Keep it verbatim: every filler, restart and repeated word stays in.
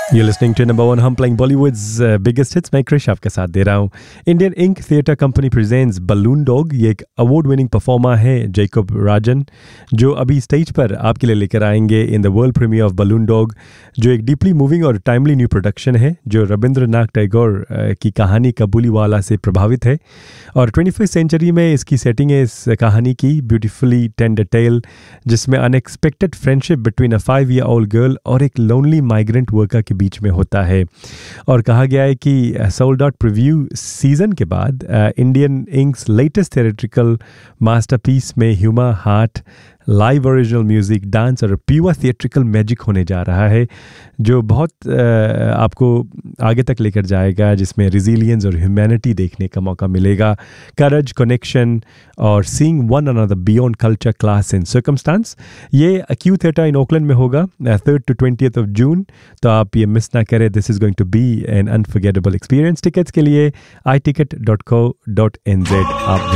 You're listening to number one. हम playing Bollywood's uh, biggest hits. मैं क्रिश आपके साथ दे रहा हूँ. Indian Ink Theatre Company presents Balloon Dog. ये एक अवार्ड विनिंग परफॉर्मर है जैकब राजन, जो अभी स्टेज पर आपके लिए लेकर आएंगे in the world premiere of balloon dog, जो एक डीपली मूविंग और टाइमली न्यू प्रोडक्शन है जो रविंद्रनाथ टैगोर की कहानी कबूलीवाला से प्रभावित है. और ट्वेंटी फर्स्ट सेंचुरी में इसकी सेटिंग है इस कहानी की ब्यूटीफुली टेंडर टेल, जिसमें unexpected friendship between a five year old girl और एक लोनली माइग्रेंट वर्कर के बीच में होता है. और कहा गया है कि सोल्ड आउट प्रीव्यू सीजन के बाद Indian inks latest theatrical masterpiece में humour heart, live original music, dance और प्योर थिएट्रिकल मैजिक होने जा रहा है, जो बहुत आ, आपको आगे तक लेकर जाएगा, जिसमें रिजिलियंस और ह्यूमैनिटी देखने का मौका मिलेगा, करेज, कनेक्शन और seeing one another beyond culture, class and circumstance. ये क्यू थिएटर इन ओकलैंड में होगा third to twentieth of June, तो आप ये मिस ना करें. This is going to be N unforgettable experience. Tickets के लिए आई ticket dot co dot N Z आप